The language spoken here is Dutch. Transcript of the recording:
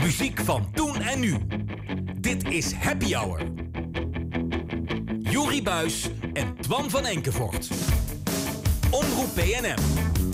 Muziek van toen en nu. Dit is Happy Hour. Joeri Buijs en Twan van Enkevoort. Omroep PNM.